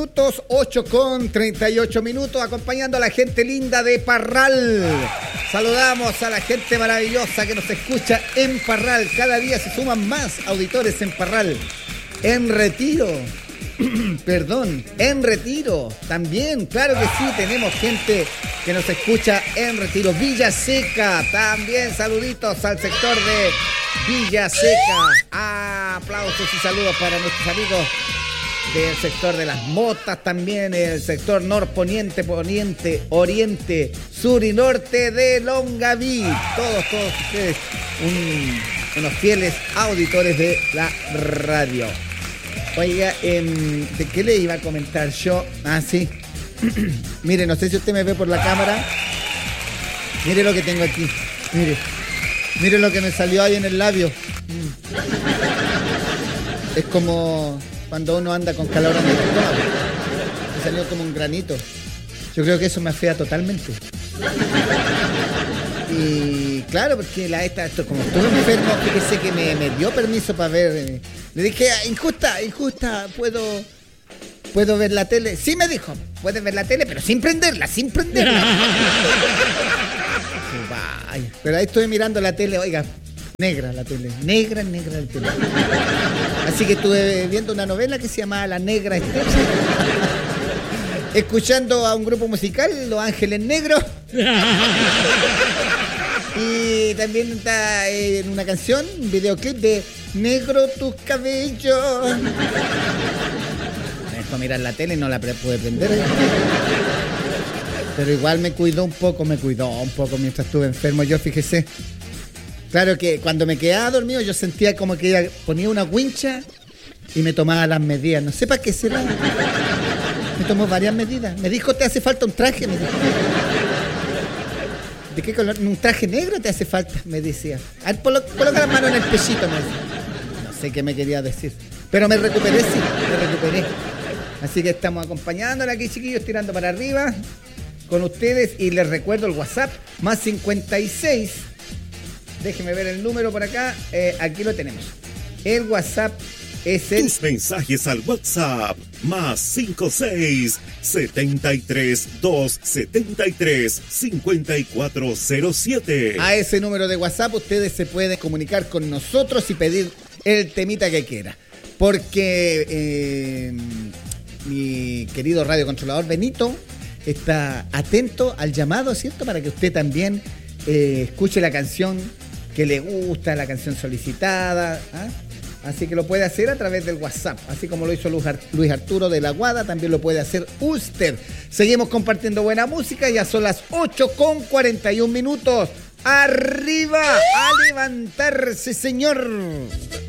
minutos, 8:38, acompañando a la gente linda de Parral. Saludamos a la gente maravillosa que nos escucha en Parral. Cada día se suman más auditores en Parral. En Retiro, en Retiro también, claro que sí, tenemos gente que nos escucha en Retiro. Villa Seca, también saluditos al sector de Villa Seca. Aplausos y saludos para nuestros amigos del sector de Las Motas, también el sector norponiente, poniente, oriente, sur y norte de Longaví. Todos ustedes, unos fieles auditores de la radio. Oiga, ¿de qué le iba a comentar yo? Sí. Mire, no sé si usted me ve por la cámara. Mire lo que tengo aquí. Mire lo que me salió ahí en el labio. Es como cuando uno anda con calor en el estómago. Me salió como un granito. Yo creo que eso me afea totalmente. Y claro, porque esto como estuve enfermo, fíjese que me dio permiso para ver. Le dije, injusta, ¿puedo ver la tele? Sí, me dijo, puedes ver la tele, pero sin prenderla. Sí, vaya. Pero ahí estuve mirando la tele, oiga, negra la tele, negra la tele. Así que estuve viendo una novela que se llamaba La Negra Estela. Escuchando a un grupo musical, Los Ángeles Negros. Y también está en una canción, un videoclip de Negro tus cabellos. Me dejó mirar la tele y no la pude prender. Pero igual me cuidó un poco mientras estuve enfermo. Yo fíjese, claro que cuando me quedaba dormido yo sentía como que ponía una wincha y me tomaba las medidas. No sé para qué será. Me tomó varias medidas. Me dijo, te hace falta un traje, me dijo. ¿De qué color? ¿Un traje negro te hace falta? Me decía. A ver, coloca la mano en el pechito, me decía. No sé qué me quería decir. Pero me recuperé. Así que estamos acompañándola aquí, chiquillos, tirando para arriba con ustedes. Y les recuerdo el WhatsApp, más 56. Déjenme ver el número por acá. Aquí lo tenemos. El WhatsApp es el... Tus mensajes al WhatsApp, más 56 73 273 5407. A ese número de WhatsApp ustedes se pueden comunicar con nosotros y pedir el temita que quiera. Porque mi querido radiocontrolador Benito está atento al llamado, ¿cierto? Para que usted también escuche la canción que le gusta, la canción solicitada. Así que lo puede hacer a través del WhatsApp, así como lo hizo Luis Arturo de la Guada, también lo puede hacer usted. Seguimos compartiendo buena música, ya son las 8:41. ¡Arriba! ¡A levantarse, señor!